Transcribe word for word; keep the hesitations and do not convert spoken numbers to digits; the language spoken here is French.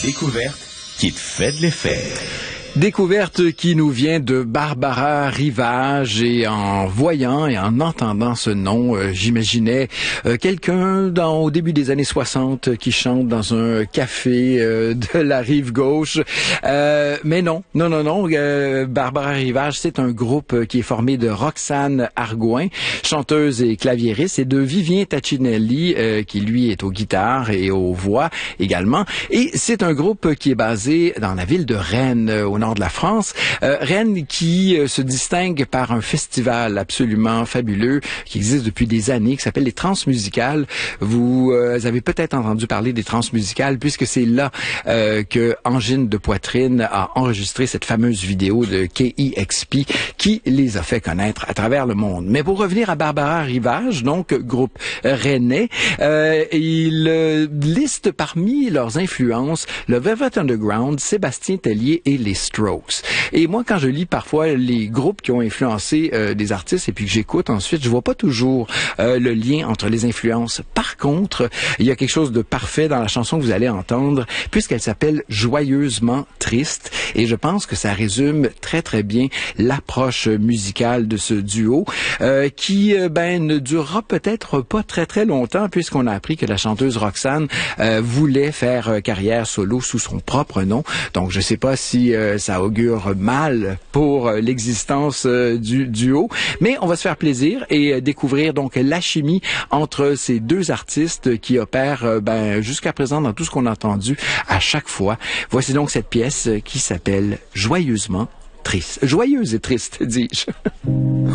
découverte qui te fait de l'effet. Découverte qui nous vient de Barbara Rivage, et en voyant et en entendant ce nom, euh, j'imaginais euh, quelqu'un dans au début des années soixante qui chante dans un café euh, de la rive gauche. Euh, mais non, non, non, non. Euh, Barbara Rivage, c'est un groupe qui est formé de Roxane Argouin, chanteuse et claviériste, et de Vivien Tacinelli, euh, qui lui est aux guitares et aux voix également. Et c'est un groupe qui est basé dans la ville de Rennes, au nord de la France. Euh, Rennes qui euh, se distingue par un festival absolument fabuleux qui existe depuis des années, qui s'appelle les Transmusicales. Vous euh, avez peut-être entendu parler des Transmusicales puisque c'est là euh, que Angine de Poitrine a enregistré cette fameuse vidéo de K E X P qui les a fait connaître à travers le monde. Mais pour revenir à Barbara Rivage, donc groupe rennais, euh, il euh, liste parmi leurs influences le Velvet Underground, Sébastien Tellier et les Strokes. Et moi, quand je lis parfois les groupes qui ont influencé euh, des artistes et puis que j'écoute ensuite, je vois pas toujours euh, le lien entre les influences. Par contre, il y a quelque chose de parfait dans la chanson que vous allez entendre, puisqu'elle s'appelle Joyeusement Triste, et je pense que ça résume très très bien l'approche musicale de ce duo, euh, qui euh, ben ne durera peut-être pas très très longtemps, puisqu'on a appris que la chanteuse Roxane euh, voulait faire euh, carrière solo sous son propre nom. Donc je sais pas si euh, ça augure mal pour euh, l'existence euh, du duo, mais on va se faire plaisir et euh, découvrir donc la chimie entre ces deux artistes qui opèrent euh, ben jusqu'à présent dans tout ce qu'on a entendu à chaque fois. Voici donc cette pièce qui s'appelle Joyeusement Triste. Joyeuse et triste, dis-je.